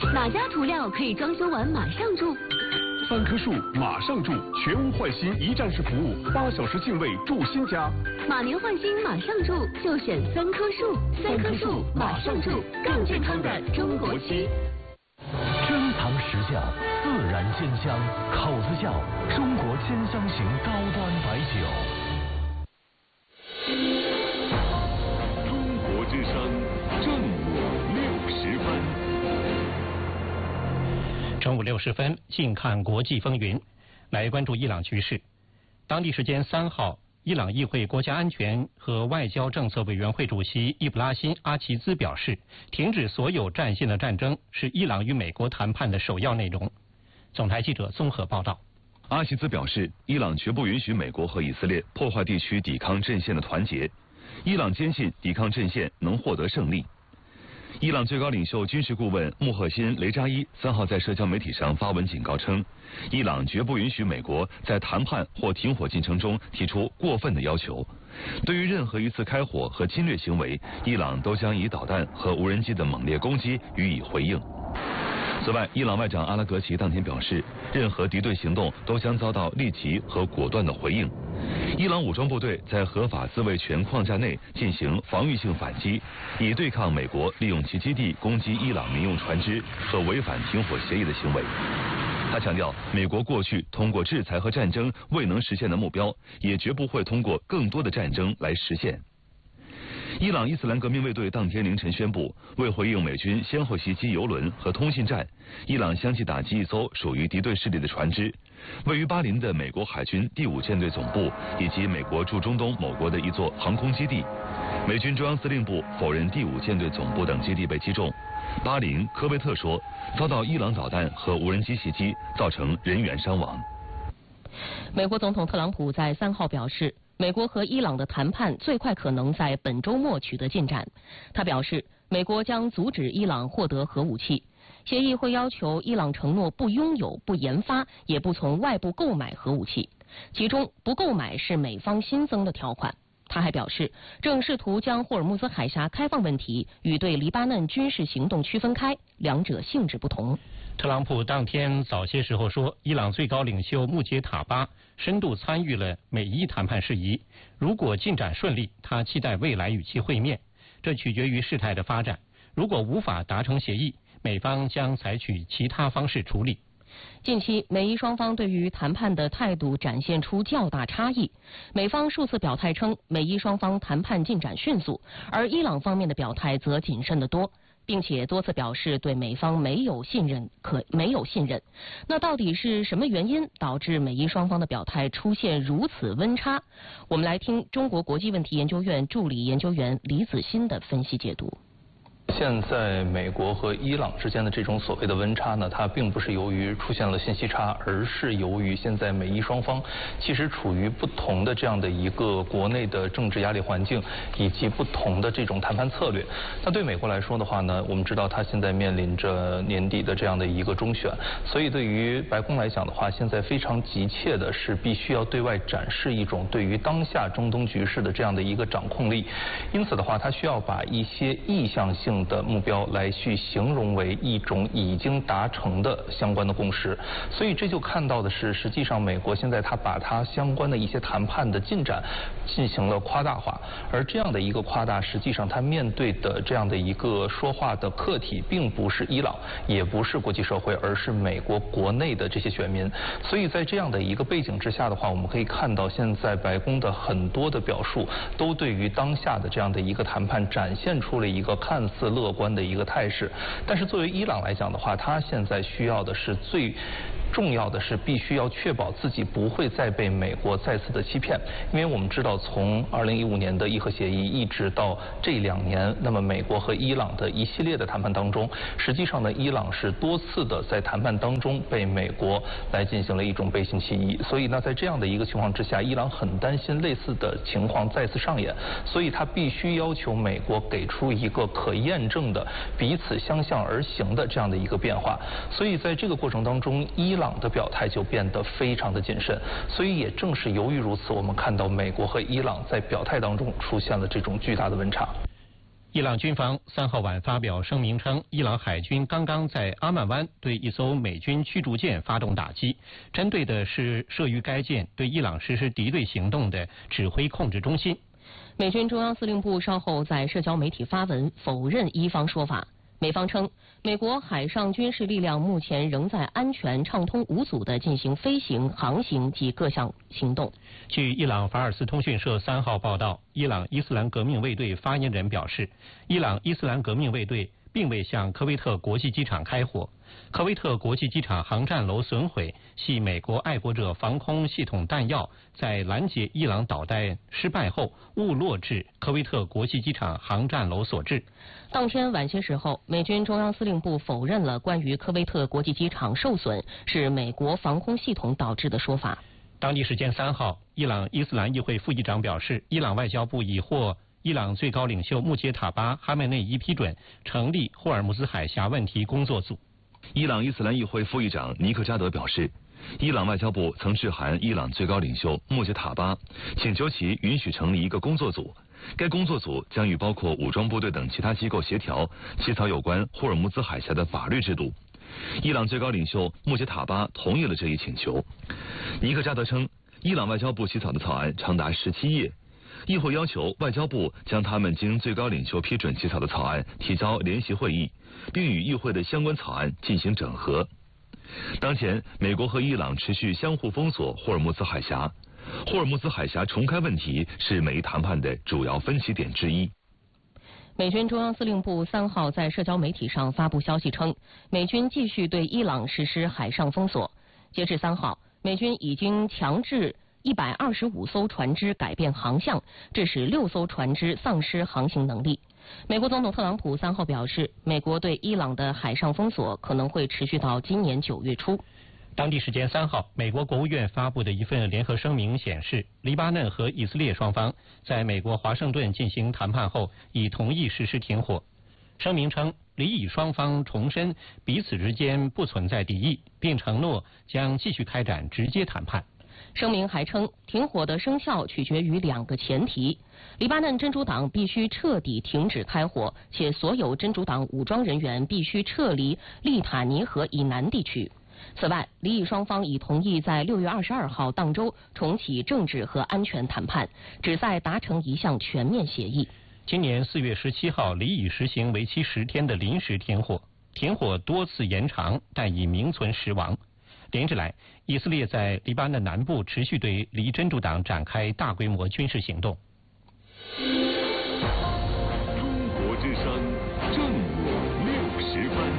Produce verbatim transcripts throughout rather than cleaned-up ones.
哪家涂料可以装修完马上住？ 三棵树马上住，全屋换新一站式服务，八小时净位住新家。 马年换新马上住，就选三棵树。三棵树马上住，更健康的中国漆。 珍藏实酵，自然鲜香，口子窖中国鲜香型高端白酒。 中国之声正午六十分。 中午六十分，近看国际风云，来关注伊朗局势。当地时间三号，伊朗议会国家安全和外交政策委员会主席伊布拉辛·阿齐兹表示，停止所有战线的战争是伊朗与美国谈判的首要内容。总台记者综合报道。 阿齐兹表示，伊朗绝不允许美国和以色列破坏地区抵抗阵线的团结，伊朗坚信抵抗阵线能获得胜利。伊朗最高领袖军事顾问穆赫辛·雷扎伊三号在社交媒体上发文警告称，伊朗绝不允许美国在谈判或停火进程中提出过分的要求。对于任何一次开火和侵略行为，伊朗都将以导弹和无人机的猛烈攻击予以回应。此外，伊朗外长阿拉格齐当天表示，任何敌对行动都将遭到立即和果断的回应。伊朗武装部队在合法自卫权框架内进行防御性反击，以对抗美国利用其基地攻击伊朗民用船只和违反停火协议的行为。他强调，美国过去通过制裁和战争未能实现的目标，也绝不会通过更多的战争来实现。伊朗伊斯兰革命卫队当天凌晨宣布，为回应美军先后袭击油轮和通信站，伊朗相继打击一艘属于敌对势力的船只。位于巴林的美国海军第五舰队总部以及美国驻中东某国的一座航空基地，美军中央司令部否认第五舰队总部等基地被击中。巴林、科威特说遭到伊朗导弹和无人机袭击，造成人员伤亡。 美国总统特朗普在三号表示，美国和伊朗的谈判最快可能在本周末取得进展。他表示，美国将阻止伊朗获得核武器，协议会要求伊朗承诺不拥有、不研发，也不从外部购买核武器，其中不购买是美方新增的条款。他还表示，正试图将霍尔木兹海峡开放问题与对黎巴嫩军事行动区分开，两者性质不同。 特朗普当天早些时候说，伊朗最高领袖穆杰塔巴深度参与了美伊谈判事宜，如果进展顺利，他期待未来与其会面，这取决于事态的发展。如果无法达成协议，美方将采取其他方式处理。 近期，美伊双方对于谈判的态度展现出较大差异。美方数次表态称，美伊双方谈判进展迅速，而伊朗方面的表态则谨慎得多，并且多次表示对美方没有信任，可没有信任。那到底是什么原因导致美伊双方的表态出现如此温差？我们来听中国国际问题研究院助理研究员李子欣的分析解读。 现在美国和伊朗之间的这种所谓的温差呢，它并不是由于出现了信息差，而是由于现在美伊双方其实处于不同的这样的一个国内的政治压力环境，以及不同的这种谈判策略。那对美国来说的话呢，我们知道它现在面临着年底的这样的一个中选，所以对于白宫来讲的话，现在非常急切的是必须要对外展示一种对于当下中东局势的这样的一个掌控力。因此的话，它需要把一些意向性的目标来去形容为一种已经达成的相关的共识，所以这就看到的是，实际上美国现在它把它相关的一些谈判的进展进行了夸大化，而这样的一个夸大，实际上它面对的这样的一个说话的客体，并不是伊朗，也不是国际社会，而是美国国内的这些选民。所以在这样的一个背景之下的话，我们可以看到现在白宫的很多的表述，都对于当下的这样的一个谈判展现出了一个看似乐观的一个态势。但是作为伊朗来讲的话，他现在需要的是最重要的是必须要确保自己不会再被美国再次的欺骗，因为我们知道从二零一五年的伊核协议一直到这两年，那么美国和伊朗的一系列的谈判当中，实际上呢，伊朗是多次的在谈判当中被美国来进行了一种背信弃义，所以呢，在这样的一个情况之下，伊朗很担心类似的情况再次上演，所以他必须要求美国给出一个可验证的彼此相向而行的这样的一个变化，所以在这个过程当中，伊朗的表态就变得非常的谨慎，所以也正是由于如此，我们看到美国和伊朗在表态当中出现了这种巨大的温差。 伊朗军方三号晚发表声明称，伊朗海军刚刚在阿曼湾对一艘美军驱逐舰发动打击，针对的是设于该舰对伊朗实施敌对行动的指挥控制中心。 美军中央司令部稍后在社交媒体发文否认伊方说法。美方称，美国海上军事力量目前仍在安全、畅通无阻地进行飞行、航行及各项行动。 据伊朗法尔斯通讯社三号报道，伊朗伊斯兰革命卫队发言人表示，伊朗伊斯兰革命卫队并未向科威特国际机场开火。科威特国际机场航站楼损毁系美国爱国者防空系统弹药在拦截伊朗导弹失败后误落至科威特国际机场航站楼所致。 当天晚些时候，美军中央司令部否认了关于科威特国际机场受损是美国防空系统导致的说法。 当地时间三号，伊朗伊斯兰议会副议长表示，伊朗外交部已获伊朗最高领袖穆杰塔巴·哈梅内伊批准成立霍尔木兹海峡问题工作组。 伊朗伊斯兰议会副议长尼克扎德表示，伊朗外交部曾致函伊朗最高领袖穆杰塔巴，请求其允许成立一个工作组。该工作组将与包括武装部队等其他机构协调，起草有关霍尔木兹海峡的法律制度。伊朗最高领袖穆杰塔巴同意了这一请求。尼克扎德称，伊朗外交部起草的草案长达十七页。议会要求外交部将他们经最高领袖批准起草的草案提交联席会议，并与议会的相关草案进行整合。当前，美国和伊朗持续相互封锁霍尔木兹海峡，霍尔木兹海峡重开问题是美伊谈判的主要分歧点之一。 美军中央司令部三号在社交媒体上发布消息称，美军继续对伊朗实施海上封锁。截至三号，美军已经强制一百二十五艘船只改变航向，致使六艘船只丧失航行能力。美国总统特朗普三号表示，美国对伊朗的海上封锁可能会持续到今年九月初。 当地时间三号，美国国务院发布的一份联合声明显示，黎巴嫩和以色列双方在美国华盛顿进行谈判后，已同意实施停火。声明称，黎以双方重申彼此之间不存在敌意，并承诺将继续开展直接谈判。 声明还称，停火的生效取决于两个前提：黎巴嫩真主党必须彻底停止开火，且所有真主党武装人员必须撤离利塔尼河以南地区。此外，黎以双方已同意在六月二十二号当周重启政治和安全谈判，旨在达成一项全面协议。 今年四月十七号，黎以实行为期十天的临时停火，停火多次延长，但已名存实亡。连日来，以色列在黎巴嫩南部持续对黎真主党展开大规模军事行动。 中国之声正午六时分。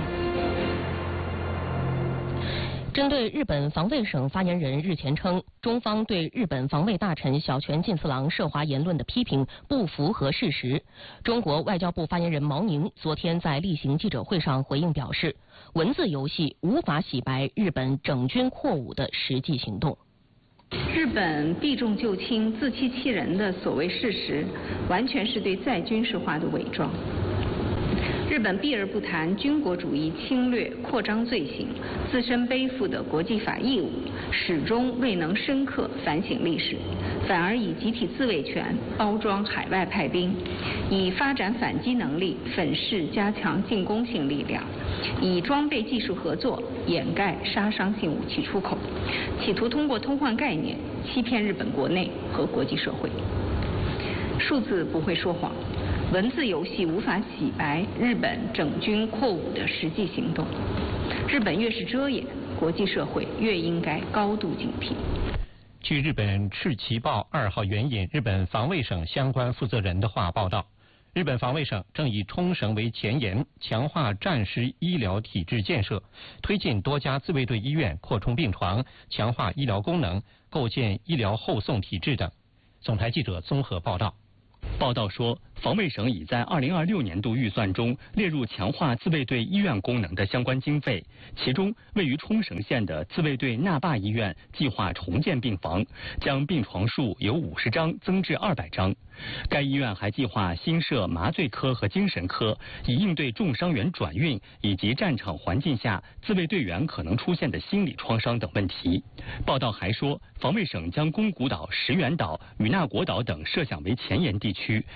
针对日本防卫省发言人日前称，中方对日本防卫大臣小泉进次郎涉华言论的批评不符合事实，中国外交部发言人毛宁昨天在例行记者会上回应表示，文字游戏无法洗白日本整军扩武的实际行动。 日本避重就轻、自欺欺人的所谓事实，完全是对再军事化的伪装。日本避而不谈军国主义侵略扩张罪行，自身背负的国际法义务，始终未能深刻反省历史，反而以集体自卫权包装海外派兵，以发展反击能力粉饰加强进攻性力量，以装备技术合作掩盖杀伤性武器出口，企图通过偷换概念欺骗日本国内和国际社会。数字不会说谎，文字游戏无法洗白日本整军扩武的实际行动。日本越是遮掩，国际社会越应该高度警惕。 据日本赤旗报二号援引日本防卫省相关负责人的话报道，日本防卫省正以冲绳为前沿，强化战时医疗体制建设，推进多家自卫队医院扩充病床，强化医疗功能，构建医疗后送体制等。总台记者综合报道。 报道说，防卫省已在二零二六年度预算中列入强化自卫队医院功能的相关经费，其中位于冲绳县的自卫队那霸医院计划重建病房，将病床数由五十张增至二百张。该医院还计划新设麻醉科和精神科，以应对重伤员转运以及战场环境下自卫队员可能出现的心理创伤等问题。报道还说，防卫省将宫古岛、石垣岛、与那国岛等设想为前沿地区，正构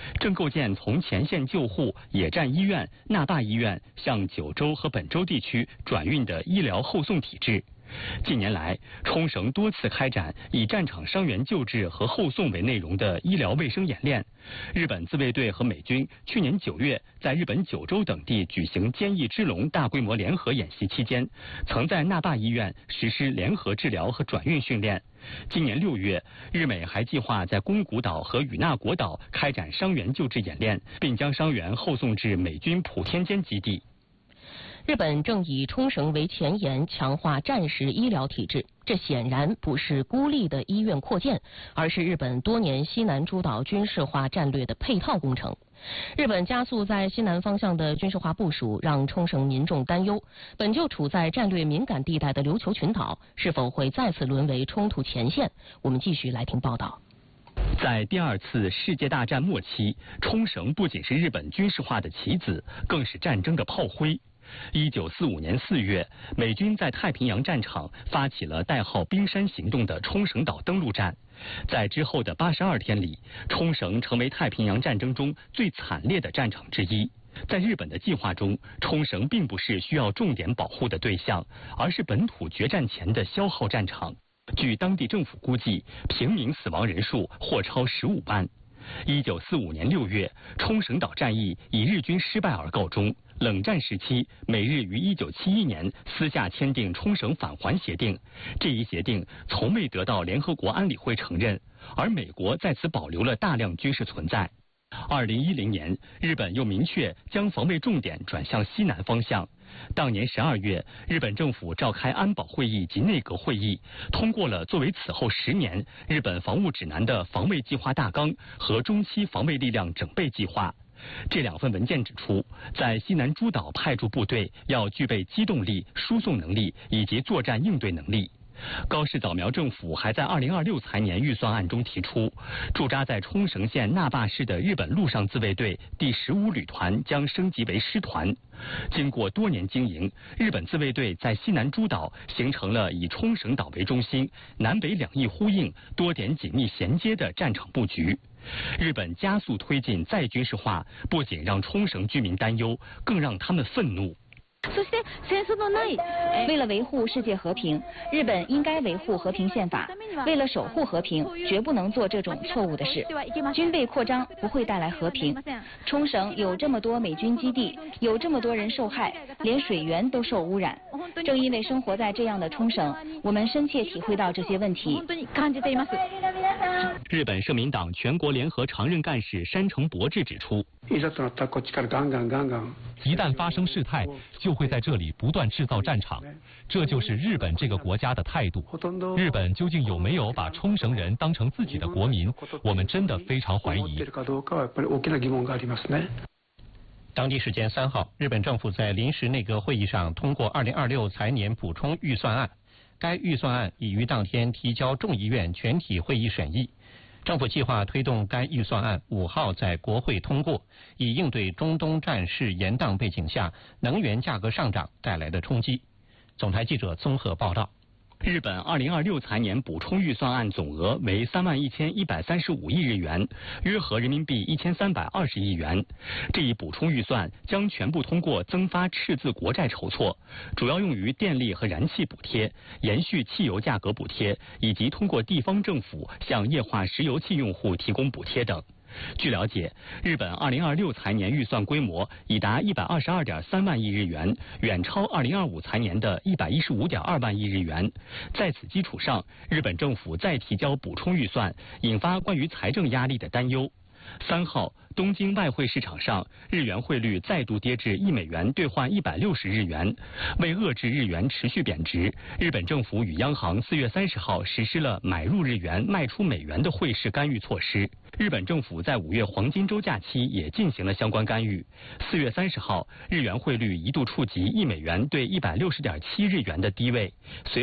构建从前线救护、野战医院、那霸医院向九州和本州地区转运的医疗后送体制。近年来，冲绳多次开展以战场伤员救治和后送为内容的医疗卫生演练。日本自卫队和美军去年九月在日本九州等地举行坚毅之龙大规模联合演习期间，曾在那霸医院实施联合治疗和转运训练。今年六月，日美还计划在宫古岛和与那国岛开展伤员救治演练，并将伤员后送至美军普天间基地。 日本正以冲绳为前沿，强化战时医疗体制。这显然不是孤立的医院扩建，而是日本多年西南诸岛军事化战略的配套工程。日本加速在西南方向的军事化部署，让冲绳民众担忧，本就处在战略敏感地带的琉球群岛是否会再次沦为冲突前线？我们继续来听报道。 在第二次世界大战末期，冲绳不仅是日本军事化的棋子，更是战争的炮灰。一九四五年四月，美军在太平洋战场发起了代号冰山行动的冲绳岛登陆战。在之后的八十二天里，冲绳成为太平洋战争中最惨烈的战场之一。在日本的计划中，冲绳并不是需要重点保护的对象，而是本土决战前的消耗战场。据当地政府估计，平民死亡人数或超十五万。一九四五年六月，冲绳岛战役以日军失败而告终。冷战时期，美日于一九七一年私下签订冲绳返还协定，这一协定从未得到联合国安理会承认，而美国在此保留了大量军事存在。二零一零年，日本又明确将防卫重点转向西南方向。当年十二月，日本政府召开安保会议及内阁会议，通过了作为此后十年日本防务指南的防卫计划大纲和中期防卫力量整备计划。这两份文件指出，在西南诸岛派驻部队要具备机动力、输送能力以及作战应对能力。高市早苗政府还在二零二六财年预算案中提出，驻扎在冲绳县那霸市的日本陆上自卫队第十五旅团将升级为师团。经过多年经营，日本自卫队在西南诸岛形成了以冲绳岛为中心、南北两翼呼应、多点紧密衔接的战场布局。日本加速推进再军事化，不仅让冲绳居民担忧，更让他们愤怒。 为了维护世界和平，日本应该维护和平宪法。为了守护和平，绝不能做这种错误的事。军备扩张不会带来和平。冲绳有这么多美军基地，有这么多人受害，连水源都受污染。正因为生活在这样的冲绳，我们深切体会到这些问题。 日本社民党全国联合常任干事山城博志指出， 一旦发生事态，就会在这里不断制造战场，这就是日本这个国家的态度。日本究竟有没有把冲绳人当成自己的国民，我们真的非常怀疑。 当地时间三号，日本政府在临时内阁会议上通过二零二六财年补充预算案，该预算案已于当天提交众议院全体会议审议。政府计划推动该预算案五号在国会通过，以应对中东战事延宕背景下能源价格上涨带来的冲击。总台记者综合报道。 日本二零二六财年补充预算案总额为三万一千一百三十五亿日元，约合人民币一千三百二十亿元。这一补充预算将全部通过增发赤字国债筹措，主要用于电力和燃气补贴、延续汽油价格补贴，以及通过地方政府向液化石油气用户提供补贴等。据了解，日本二零二六财年预算规模已达一百二十二点三万亿日元，远超二零二五财年的一百一十五点二万亿日元。在此基础上，日本政府再提交补充预算，引发关于财政压力的担忧。三号，东京外汇市场上，日元汇率再度跌至一美元兑换一百六十日元。为遏制日元持续贬值，日本政府与央行四月三十号实施了买入日元、卖出美元的汇市干预措施。日本政府在五月黄金周假期也进行了相关干预。四月三十号，日元汇率一度触及一美元兑一百六十点七日元的低位。随